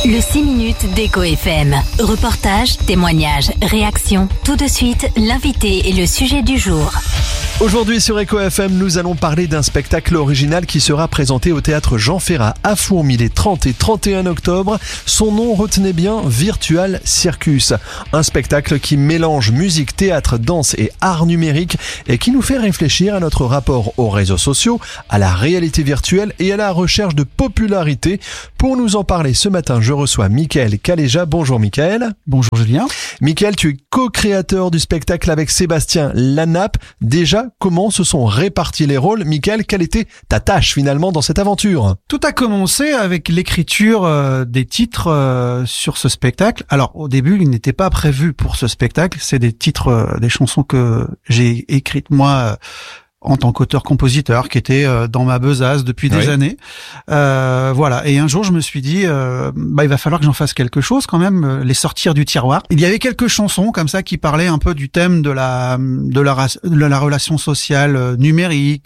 Le 6 minutes d'Echo FM. Reportage, témoignages, réactions. Tout de suite, l'invité et le sujet du jour. Aujourd'hui sur Echo FM, nous allons parler d'un spectacle original qui sera présenté au théâtre Jean Ferrat à Fourmies les 30 et 31 octobre. Son nom, retenez bien, Virtual Circus. Un spectacle qui mélange musique, théâtre, danse et art numérique et qui nous fait réfléchir à notre rapport aux réseaux sociaux, à la réalité virtuelle et à la recherche de popularité. Pour nous en parler ce matin, je reçois Michael Caléja. Bonjour Michael. Bonjour Julien. Michael, tu es co-créateur du spectacle avec Sébastien Lanape. Déjà, comment se sont répartis les rôles? Michael, quelle était ta tâche finalement dans cette aventure? Tout a commencé avec l'écriture des titres sur ce spectacle. Alors au début, il n'était pas prévu pour ce spectacle. C'est des titres, des chansons que j'ai écrites moi en tant qu'auteur-compositeur, qui était dans ma besace depuis des années. Voilà. Et un jour, je me suis dit, il va falloir que j'en fasse quelque chose quand même, les sortir du tiroir. Il y avait quelques chansons comme ça qui parlaient un peu du thème de la relation sociale numérique,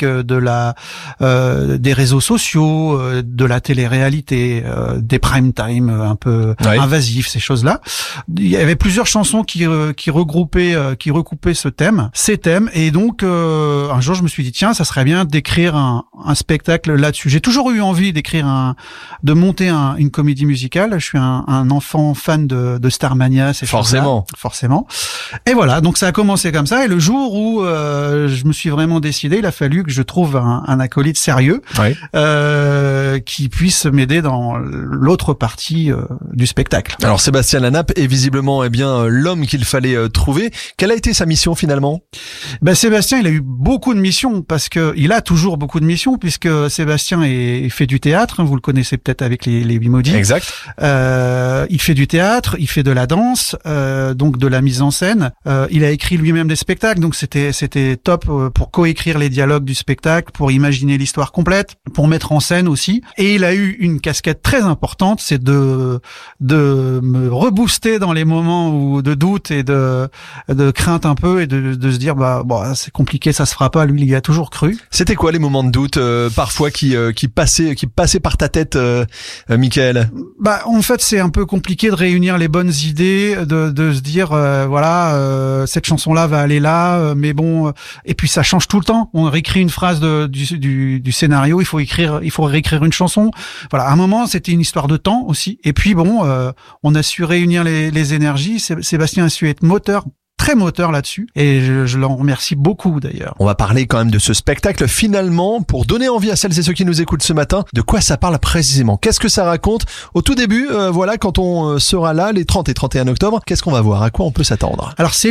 des réseaux sociaux, de la télé-réalité, des prime time un peu invasifs, ces choses-là. Il y avait plusieurs chansons qui recoupaient ces thèmes. Et donc, un jour, je me suis dit tiens, ça serait bien d'écrire un spectacle là-dessus. J'ai toujours eu envie de monter une comédie musicale. Je suis un enfant fan de Starmania, ces choses-là. Forcément. Et voilà, donc ça a commencé comme ça. Et le jour où je me suis vraiment décidé, il a fallu que je trouve un acolyte sérieux qui puisse m'aider dans l'autre partie du spectacle. Alors Sébastien Lanape est visiblement l'homme qu'il fallait trouver. Quelle a été sa mission finalement? Sébastien, il a eu beaucoup de missions parce que il a toujours beaucoup de missions puisque Sébastien fait du théâtre, vous le connaissez peut-être avec les 8 maudits. Exact. Il fait du théâtre, il fait de la danse, donc de la mise en scène. Il a écrit lui-même des spectacles, donc c'était top pour coécrire les dialogues du spectacle, pour imaginer l'histoire complète, pour mettre en scène aussi. Et il a eu une casquette très importante, c'est de me rebooster dans les moments de doute et de crainte un peu et de se dire c'est compliqué, ça se fera pas. Lui, il y a toujours cru. C'était quoi les moments de doute parfois qui passaient par ta tête, Michael? En fait, c'est un peu compliqué de réunir les bonnes idées, de se dire cette chanson-là va aller là, mais bon. Et puis ça change tout le temps. On réécrit une phrase du scénario, il faut réécrire une chanson. Voilà. À un moment, c'était une histoire de temps aussi. Et puis on a su réunir les énergies. Sébastien a su être très moteur là-dessus, et je l'en remercie beaucoup d'ailleurs. On va parler quand même de ce spectacle finalement, pour donner envie à celles et ceux qui nous écoutent ce matin, de quoi ça parle précisément. Qu'est-ce que ça raconte? Au tout début, quand on sera là, les 30 et 31 octobre, qu'est-ce qu'on va voir? À quoi on peut s'attendre? Alors c'est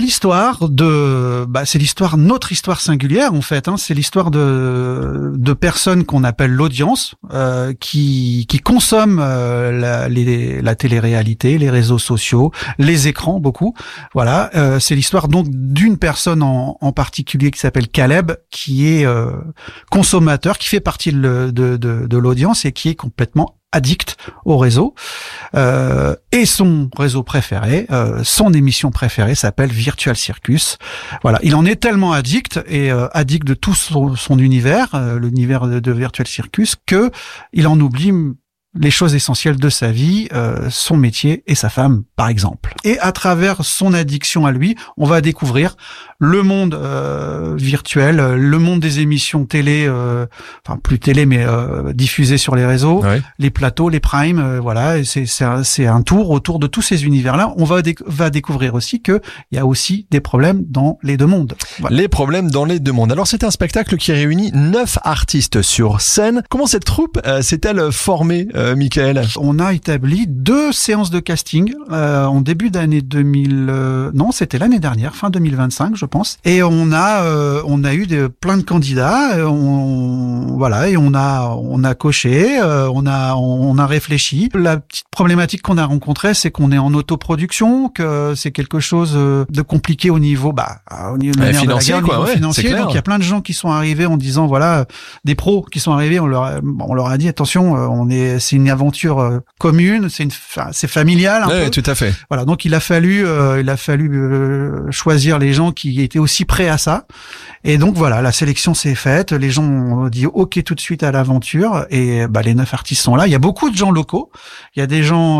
notre histoire singulière en fait, c'est l'histoire de personnes qu'on appelle l'audience, qui consomment la télé-réalité, les réseaux sociaux, les écrans beaucoup. Voilà, c'est l'histoire donc d'une personne en particulier qui s'appelle Caleb, qui est consommateur, qui fait partie de l'audience et qui est complètement addict au réseau. Et son réseau préféré, son émission préférée s'appelle Virtual Circus. Voilà, il en est tellement addict et addict de tout son univers, l'univers de Virtual Circus, que il en oublie les choses essentielles de sa vie, son métier et sa femme, par exemple. Et à travers son addiction à lui, on va découvrir le monde virtuel, le monde des émissions télé, plus télé, mais diffusées sur les réseaux, les plateaux, les primes, voilà. Et c'est un tour autour de tous ces univers-là. On va découvrir aussi que il y a aussi des problèmes dans les deux mondes. Voilà. Les problèmes dans les deux mondes. Alors c'est un spectacle qui réunit 9 artistes sur scène. Comment cette troupe s'est-elle formée, Michael? On a établi 2 séances de casting en début d'année 2000. Non, c'était l'année dernière, fin 2025, je pense. Et on a eu plein de candidats. Et on a coché. On a réfléchi. La petite problématique qu'on a rencontrée, c'est qu'on est en autoproduction, que c'est quelque chose de compliqué au niveau financier, financier. Donc il y a plein de gens qui sont arrivés en disant des pros qui sont arrivés. On leur a dit attention, c'est c'est une aventure commune, c'est familial un peu. Tout à fait. Voilà, donc il a fallu choisir les gens qui étaient aussi prêts à ça. Et donc voilà, la sélection s'est faite, les gens ont dit OK tout de suite à l'aventure, et les 9 artistes sont là. Il y a beaucoup de gens locaux, il y a des gens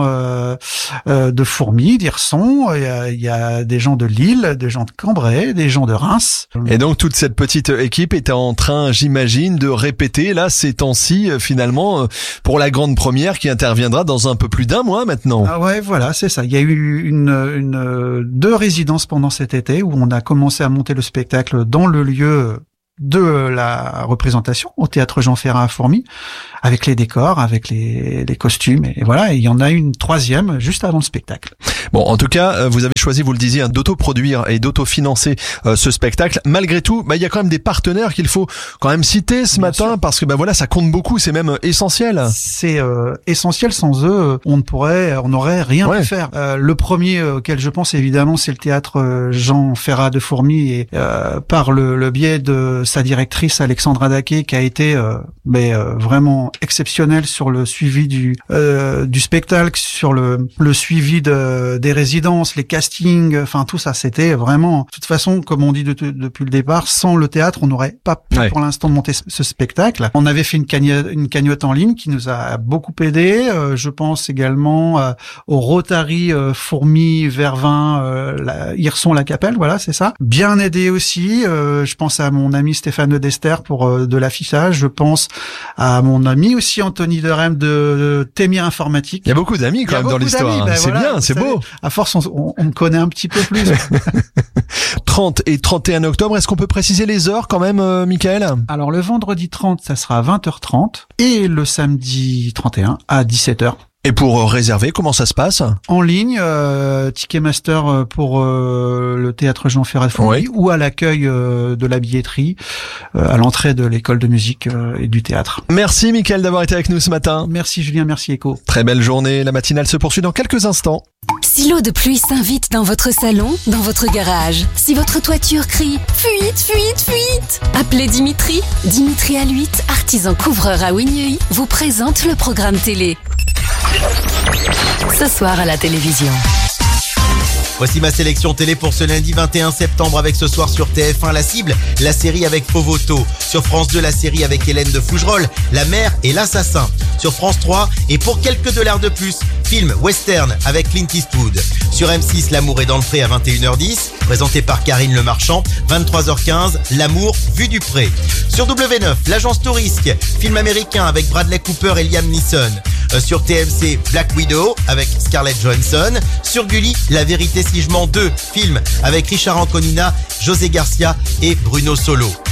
de Fourmies, d'Hirson, il y a des gens de Lille, des gens de Cambrai, des gens de Reims. Et donc toute cette petite équipe était en train, j'imagine, de répéter là ces temps-ci finalement pour la grande première qui interviendra dans un peu plus d'1 mois maintenant. Ah ouais, voilà, c'est ça. Il y a eu deux résidences pendant cet été où on a commencé à monter le spectacle dans le lieu de la représentation au théâtre Jean Ferrat à Fourmies, avec les décors, avec les costumes, et voilà. Et il y en a une 3e juste avant le spectacle. Bon, en tout cas, vous avez choisi, vous le disiez, d'autoproduire et d'autofinancer ce spectacle. Malgré tout, il y a quand même des partenaires qu'il faut quand même citer ce matin, sûr. Parce que voilà, ça compte beaucoup, c'est même essentiel. C'est essentiel. Sans eux, on n'aurait rien pu faire. Le premier auquel je pense évidemment, c'est le théâtre Jean Ferrat de Fourmies, et par le biais de sa directrice Alexandra Daquet, qui a été vraiment exceptionnelle sur le suivi du spectacle, sur le suivi des résidences, les castings, enfin tout ça, c'était vraiment, de toute façon, comme on dit depuis le départ, sans le théâtre, on n'aurait pas pu pour l'instant monter ce spectacle. On avait fait une cagnotte en ligne qui nous a beaucoup aidé. Je pense également au Rotary Fourmies, Vervins, Hirson-la-Capelle, voilà, c'est ça. Bien aidé aussi. Je pense à mon ami Stéphane Dester pour de l'affichage. Je pense à mon ami aussi Anthony Derem de Témia Informatique. Il y a beaucoup d'amis quand même dans l'histoire. C'est bien, c'est beau. À force, on connaît un petit peu plus. 30 et 31 octobre, est-ce qu'on peut préciser les heures quand même, Michael ? Alors le vendredi 30, ça sera à 20h30 et le samedi 31 à 17h. Et pour réserver, comment ça se passe ? En ligne, Ticketmaster pour le théâtre Jean Ferrat de Fourmies, ou à l'accueil de la billetterie à l'entrée de l'école de musique et du théâtre. Merci Michael d'avoir été avec nous ce matin. Merci Julien, merci Echo. Très belle journée, la matinale se poursuit dans quelques instants. Si l'eau de pluie s'invite dans votre salon, dans votre garage, si votre toiture crie « Fuite, fuite, fuite !» appelez Dimitri. Dimitri à l'huître, artisan couvreur à Wigneuil, vous présente le programme télé. Ce soir à la télévision. Voici ma sélection télé pour ce lundi 21 septembre avec ce soir sur TF1 La Cible, la série avec Povoto. Sur France 2, la série avec Hélène de Fougerolles, La mère et l'assassin. Sur France 3, et pour quelques dollars de plus, film western avec Clint Eastwood. Sur M6, L'amour est dans le pré à 21h10, présenté par Karine Le Marchand. 23h15, L'amour vu du pré. Sur W9, L'agence Tourisque, film américain avec Bradley Cooper et Liam Neeson. Sur TMC, Black Widow avec Scarlett Johansson. Sur Gulli, La vérité si je mens 2, film avec Richard Anconina, José Garcia et Bruno Solo.